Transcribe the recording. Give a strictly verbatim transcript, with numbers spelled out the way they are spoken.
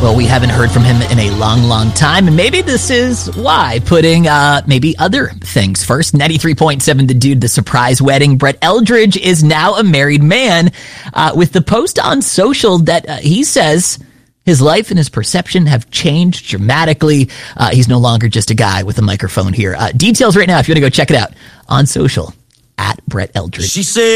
Well, we haven't heard from him in a long, long time, and maybe this is why. Putting uh, maybe other things first. ninety-three point seven The Dude, the surprise wedding. Brett Eldredge is now a married man uh, with the post on social that uh, he says his life and his perception have changed dramatically. Uh, he's no longer just a guy with a microphone here. Uh, details right now, if you want to go check it out on social, at Brett Eldredge. She said